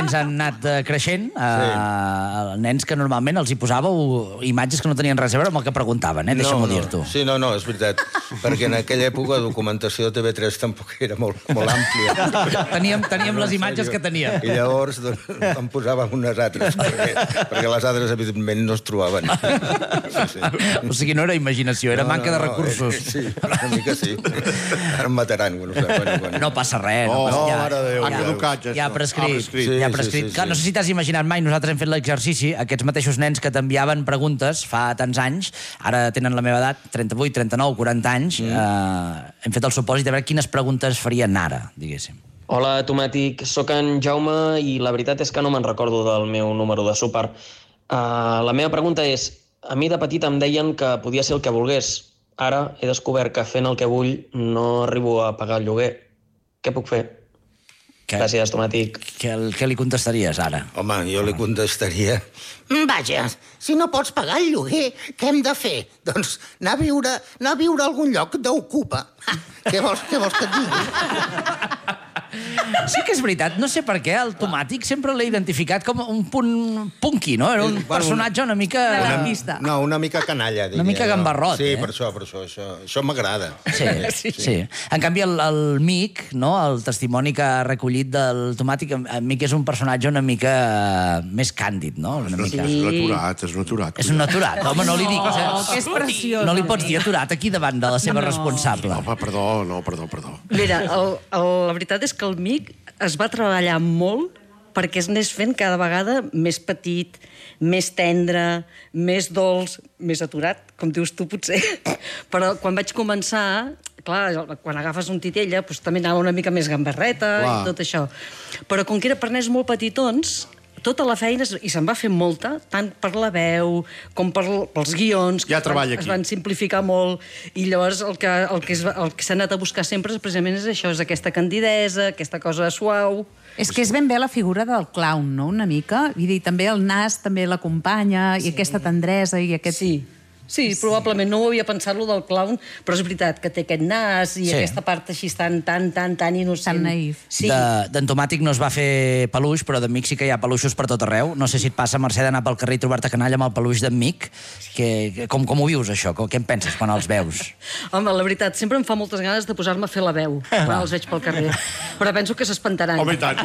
nens han anat creixent, nens que normalment els hi posàveu imatges que no tenien res a veure amb el que preguntaven, deixa'm-ho dir-t'ho. Sí, no, és veritat, perquè en aquella època la documentació de TV3 tampoc era molt àmplia. Teníem les imatges que teníem. I llavors en posàvem unes altres, perquè les altres, evidentment, no es trobaven. O sigui, no era imaginació, era manca de recursos. Sí, una mica sí. Ara em mataran. No passa res. Ja ha prescrit. Clar, no sé si t'has imaginat mai, nosaltres hem fet l'exercici, aquests mateixos nens que t'enviaven preguntes fa tants anys, ara tenen la meva edat, 38, 39, 40 anys, hem fet el supòsit de veure quines preguntes farien ara, diguéssim. Hola, Tomàtic. Soc en Jaume i la veritat és que no me'n recordo del meu número de súper. La meva pregunta és, a mi de petit em deien que podia ser el que volgués. Ara he descobert que fent el que vull no arribo a pagar el lloguer. Què puc fer? Gràcies, Tomàtic. Què li contestaries ara? Home, jo li contestaria... Vaja, si no pots pagar el lloguer, què hem de fer? Doncs anar a viure a algun lloc d'ocupa. Què vols que et digui? Sí que és veritat, no sé per què el Tomàtic sempre l'he identificat com un punt punky, no? Era un personatge una mica... No, una mica canalla, diria. Una mica gambarrot, Sí, per això m'agrada. Sí. En canvi, el Mic, el testimoni que ha recollit del Tomàtic, el Mic és un personatge una mica més càndid, no? És un aturat. És un aturat, home, no li dic. Que és preciós. No li pots dir aturat aquí davant de la seva responsable. Home, perdó. Mira, la veritat és que el Mic es va treballar molt perquè es anés fent cada vegada més petit, més tendre, més dolç, més aturat, com dius tu, potser. Però quan vaig començar, clar, quan agafes un titella, doncs també anava una mica més gambarreta i tot això. Però com que era per nens molt petitons, tota la feina, i se'n va fer molta, tant per la veu com pels guions, ja treballa aquí. Es van simplificar molt, i llavors el que s'ha anat a buscar sempre precisament és això, és aquesta candidesa, aquesta cosa suau. És que és ben bé la figura del clown, no?, una mica. Vull dir, també el nas també l'acompanya, i aquesta tendresa i aquest... Sí, probablement no ho havia pensat, lo del clown, però és veritat que té aquest nas i aquesta part així tan innocent. Tan naïf. D'en Tomàtic no es va fer peluix, però d'en Mic sí que hi ha peluixos per tot arreu. No sé si et passa, Mercè, d'anar pel carrer i trobar-te canalla amb el peluix d'en Mic. Com ho vius, això? Què en penses quan els veus? Home, la veritat, sempre em fa moltes ganes de posar-me a fer la veu quan els veig pel carrer. Però penso que s'espantaran. Home, i tant.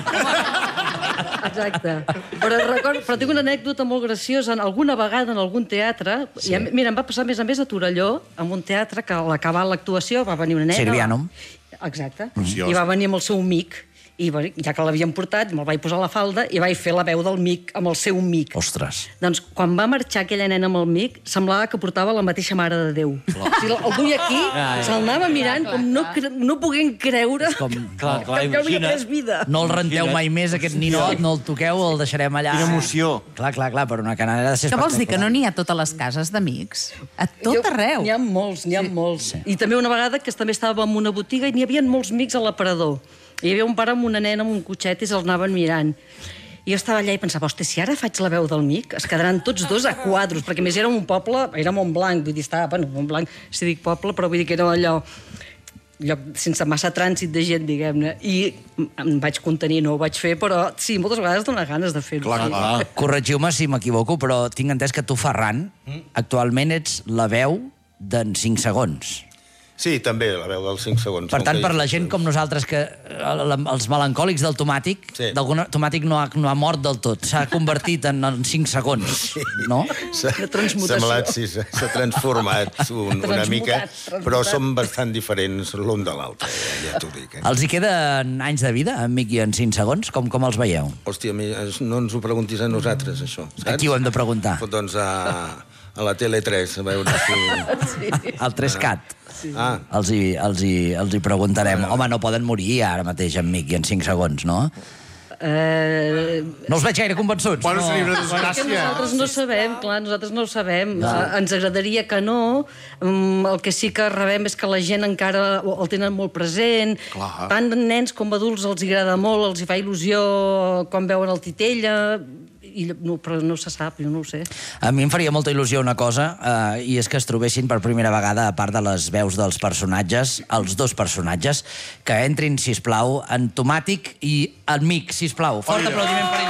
Exacte. Però tinc una anècdota molt graciosa. Alguna vegada en algun teatre... Mira, em va passar, a més a més, a Torelló, en un teatre que a l'acabar l'actuació va venir una nena... Sirvianum. Exacte. I va venir amb el seu Mic. I ja que l'havien portat, me'l vaig posar a la falda i vaig fer la veu del Mic amb el seu Mic. Ostres. Doncs quan va marxar aquella nena amb el Mic, semblava que portava la mateixa Mare de Déu. O sigui, el duia aquí, se'l anava mirant com no poguent creure que ja havia pres vida. No el renteu mai més, aquest ninot, no el toqueu, el deixarem allà. Quina emoció. Clar, per una canalla de ser espectacular. Què vols dir, que no n'hi ha a totes les cases d'amics? A tot arreu. N'hi ha molts. I també una vegada que també estàvem en una botiga i n'hi havia molts Mics a l'aparador. Hi havia un pare amb una nena amb un cotxet i se'ls anaven mirant. I jo estava allà i pensava, hosti, si ara faig la veu del Mic, es quedaran tots dos a quadros, perquè més era un poble, era Montblanc, vull dir, Montblanc, si dic poble, però vull dir que era allò lloc sense massa trànsit de gent, diguem-ne. I em vaig contenir, no ho vaig fer, però sí, moltes vegades dona ganes de fer-ho. Clar. Corregiu-me si m'equivoco, però tinc entès que tu, Ferran, actualment ets la veu d'en 5 segons. Sí, també, la veu dels 5 segons. Per tant, per la gent com nosaltres, que els melancòlics del Tomàtic, Tomàtic no ha mort del tot, s'ha convertit en 5 segons, no? S'ha transformat una mica, però som bastant diferents l'un de l'altre, ja t'ho dic. Els hi queden anys de vida, en Mic i en 5 segons? Com els veieu? Hòstia, no ens ho preguntis a nosaltres, això, saps? A qui ho hem de preguntar? Doncs a la Tele3, a veure si... Al 3CAT. Els hi preguntarem. Home, no poden morir ara mateix en Mic i en 5 segons, no? No els veig gaire convençuts. Bueno, seria una desgràcia. Nosaltres no sabem, clar, nosaltres no ho sabem. Ens agradaria que no. El que sí que rebem és que la gent encara el tenen molt present. Tant nens com adults els agrada molt, els hi fa il·lusió quan veuen el Titella... però no se sap, jo no ho sé. A mi em faria molta il·lusió una cosa, i és que es trobessin per primera vegada, a part de les veus dels personatges, els dos personatges, que entrin, sisplau, en Tomàtic i en Mic, sisplau. Fort aplaudiment per ells.